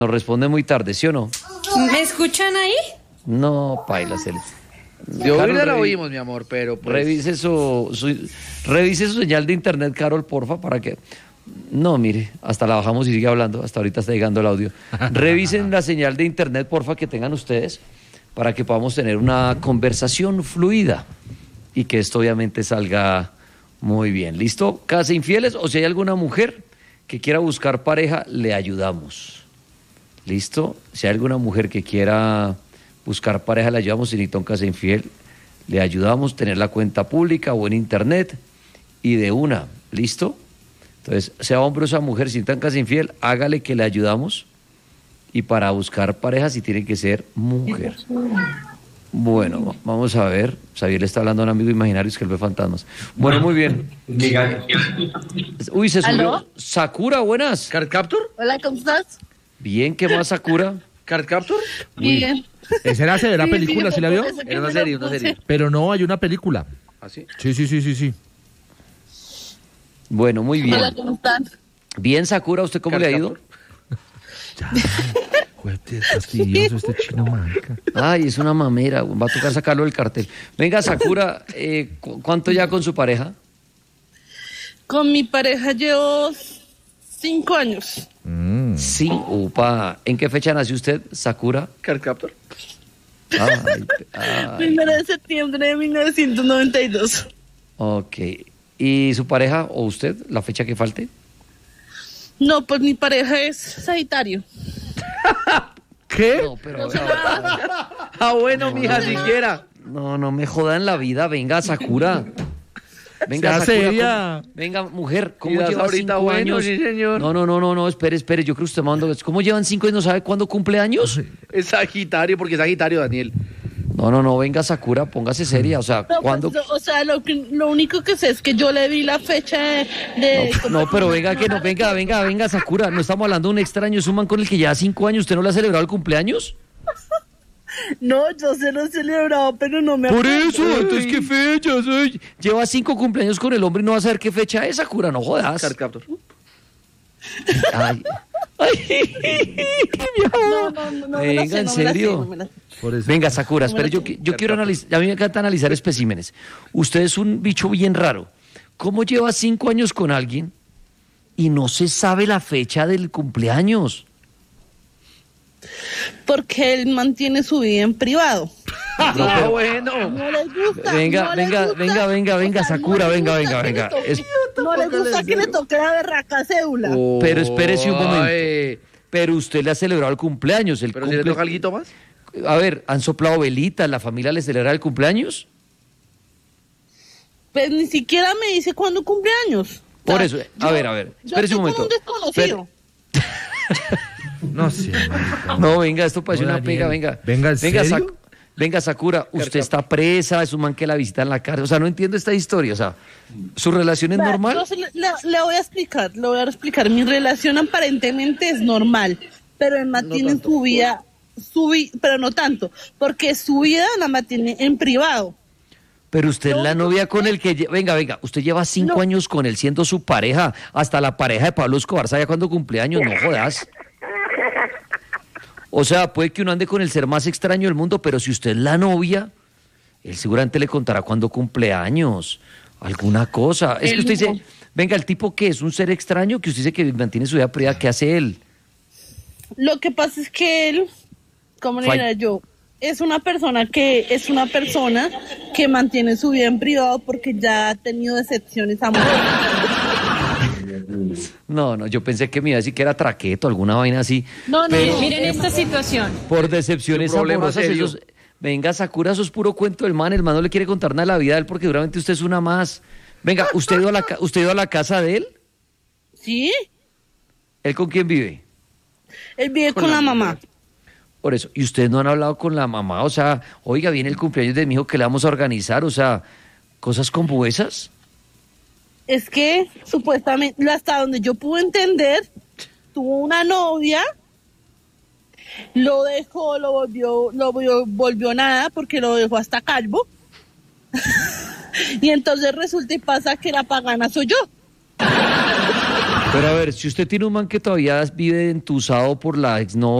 Nos responde muy tarde, ¿sí o no? ¿Me escuchan ahí? No, paila, Celeste. De oírla la oímos, mi amor, pero pues... Revise revise su señal de internet, Carol, porfa, para que... No, mire, hasta la bajamos y sigue hablando, hasta ahorita está llegando el audio. Revisen la señal de internet, porfa, que tengan ustedes, para que podamos tener una conversación fluida y que esto obviamente salga muy bien. ¿Listo? Casa infieles, o si hay alguna mujer que quiera buscar pareja, le ayudamos. ¿Listo? Si hay alguna mujer que quiera buscar pareja, le ayudamos. Si necesita un casa infiel, le ayudamos a tener la cuenta pública o en internet y de una. ¿Listo? Entonces, sea hombre o sea mujer, si necesitan casa infiel, hágale que le ayudamos. Y para buscar pareja, sí tiene que ser mujer. Bueno, vamos a ver. Xavier le está hablando a un amigo imaginario, es que él ve fantasmas. Bueno, muy bien. Uy, se subió. ¿Aló? Sakura, buenas. ¿Card Capture? Hola, ¿cómo estás? Bien, ¿qué más, Sakura? ¿Card Capture? Bien. Esa era la película, ¿sí la vio? Era una serie, una serie. Pero no, hay una película. ¿Ah, sí? Sí. Bueno, muy bien. Hola, ¿cómo están? Bien, Sakura, ¿usted cómo le ha ido? Es fastidioso este chino, marica. Ay, es una mamera, va a tocar sacarlo del cartel. Venga, Sakura, ¿cuánto ya con su pareja? Con mi pareja llevo 5 años. Sí, upa. ¿En qué fecha nació usted, Sakura? ¿Card Capture? Ay. 1 de septiembre de 1992. Ok. ¿Y su pareja o usted, la fecha que falte? No, pues mi pareja es Sagitario. ¿Qué? No, pero... Ah, bueno, mija, siquiera. No me jodan la vida. Venga, Sakura. Venga, Sea Sakura. seria. Venga, mujer, ¿cómo Cuidas lleva ahorita, 5 bueno, años? sí, señor. No, espere. Yo creo que usted mandó... ¿Cómo llevan 5 años? ¿No sabe cuándo cumple años? Es Sagitario, porque es Sagitario, Daniel. No, venga, Sakura, póngase seria. O sea, No, ¿cuándo? pues, o sea, lo único que sé es que yo le di la fecha de No, pero venga, que no, venga, Sakura, no estamos hablando de un extraño, es un man con el que lleva 5 años, ¿usted no le ha celebrado el cumpleaños? No, yo se lo he celebrado, pero no me Por acuerdo. eso, entonces, ¿qué fecha? Lleva 5 cumpleaños con el hombre y no va a saber qué fecha es, Sakura, no jodas. Card Capture. Ay, No, venga, en serio. Por eso. Venga, Sakura, espere, yo quiero analizar, a mí me encanta analizar especímenes. Usted es un bicho bien raro. ¿Cómo lleva 5 años con alguien y no se sabe la fecha del cumpleaños? Porque él mantiene su vida en privado. Ah, bueno. No les gusta. Venga, no les gusta. venga, O sea, Sakura, no les venga. gusta que le toque- No les gusta que le toque la berraca cédula. Pero espérese un momento. Ay. Pero usted le ha celebrado el cumpleaños. ¿Pero si le toca algo más? A ver, ¿han soplado velitas? ¿La familia le celebra el cumpleaños? Pues ni siquiera me dice cuándo cumpleaños. Por eso, a ver, Yo espérese un estoy con momento. un desconocido. No sé, marica. No, venga, esto parece No, una pega, Daniel. venga. Venga, ¿en serio? Venga, Sakura, usted está presa, es un man que la visita en la cárcel. O sea, no entiendo esta historia. O sea, ¿su relación es Vea, normal? yo le voy a explicar. Mi relación aparentemente es normal, pero él mantiene tanto. su vida, pero no tanto, porque su vida la mantiene en privado. Pero usted es No, la novia con el que... Venga, usted lleva 5 No. años con él siendo su pareja. Hasta la pareja de Pablo Escobar sabía cuándo cumpleaños, no jodas. O sea, puede que uno ande con el ser más extraño del mundo, pero si usted es la novia, él seguramente le contará cuándo cumpleaños, alguna cosa. Es que usted dice, no. venga, ¿el tipo qué es? ¿Un ser extraño que usted dice que mantiene su vida privada? ¿Qué hace él? Lo que pasa es que él, ¿cómo le diría yo? Es una persona que mantiene su vida en privado porque ya ha tenido decepciones amorosas. No, yo pensé que me iba a decir que era traqueto, alguna vaina así. No, Pero- miren esta situación. Por decepciones Un problema amorosas, serio. venga, Sakura, eso es puro cuento del man. El man no le quiere contar nada de la vida de él porque seguramente usted es una más. Venga, ¿usted ha ido a la casa de él? ¿Sí? ¿Él con quién vive? Él vive con la mamá. Por eso. ¿Y ustedes no han hablado con la mamá? O sea, oiga, viene el cumpleaños de mi hijo que le vamos a organizar. O sea, cosas como esas. Es que supuestamente, hasta donde yo pude entender, tuvo una novia, lo dejó, volvió nada porque lo dejó hasta calvo. Y entonces resulta y pasa que la pagana soy yo. Pero a ver, si usted tiene un man que todavía vive entusado por la exnovia,